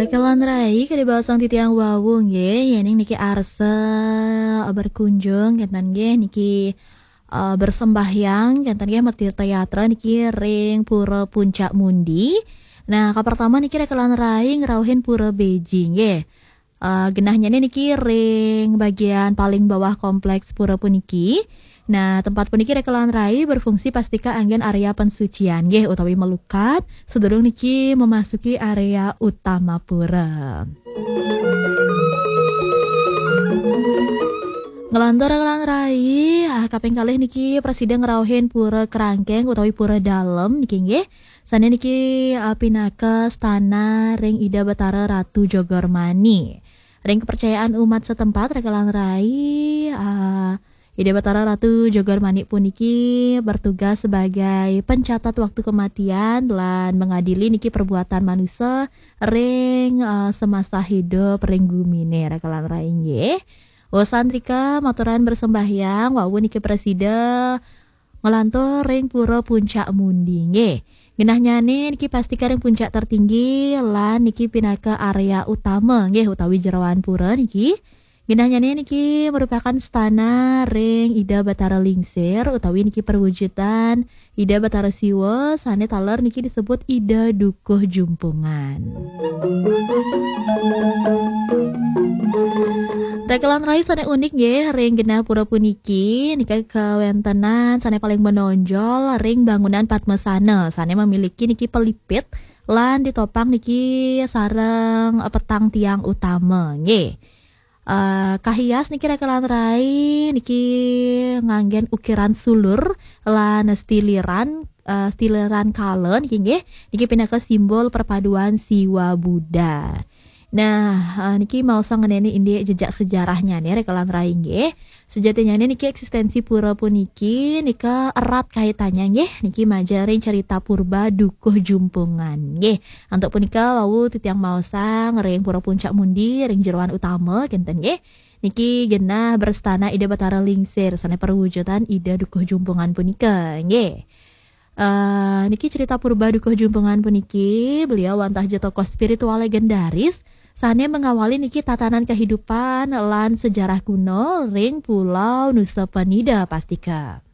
Rekelan rai kada basang titiang wawung ye, yening niki arse berkunjung kentan ge niki bersembahyang kentan ge metir teatra niki ring pura puncak mundi. Nah, ka pertama niki rekelan rai ngrauhin pura Beijing ye. Genahnya niki ring bagian paling bawah kompleks pura puniki. Nah, tempat puniki rekelan rai berfungsi pastika anggen area pensucian nggih utawi melukat sedurung niki memasuki area utama pura. Ngelantur rekelan rai kaping kalih niki presiden ngrauhin pura kerangkeng utawi pura dalem niki nggih. Sane niki pinaka stana ring Ida Batara Ratu Jogormani. Ring kepercayaan umat setempat rekelan rai Ida Batara Ratu Jogormani puniki bertugas sebagai pencatat waktu kematian lan mengadili niki perbuatan manusia ring semasa hidup ring gumine rekelan rai nggih. Santrika maturan bersembahyang wawu niki presida ngelantur ring pura puncak mundi nggih. Genahnyane niki pastikan ring puncak tertinggi lan niki pinaka area utama nggih utawi jerawan pura niki. Genahnyane niki merupakan stana ring Ida Batara Lingsir utawi niki perwujudan Ida Batara Siwa sane taler niki disebut Ida Dukuh Jumpungan. Rekelan rai sane unik nggih ring genah pura puniki nika kawentenan sane paling menonjol ring bangunan Padmasana sane memiliki niki pelipit lan ditopang niki sareng petang tiang utama nggih. Kahias niki rekelan rai niki nganggen ukiran sulur lan stiliran kalen niki nggih niki pinaka simbol perpaduan siwa Buddha. Nah, niki mau sangeneni indi jejak sejarahnya nih rekelan rai nggih. Sejatinya niki eksistensi pura puniki nika erat kaitannya nggih niki majaring cerita purba Dukuh Jumpungan nggih. Untuk punika wau titiang maosang ring pura puncak mundi ring jeroan utama kenten nggih. Niki genah berstana Ida Batara Lingsir sane perwujudan Ida Dukuh Jumpungan punika nggih. Niki cerita purba Dukuh Jumpungan puniki beliau wantah tokoh spiritual legendaris sane mengawali niki tatanan kehidupan lan sejarah kuno ring Pulau Nusa Penida pastika.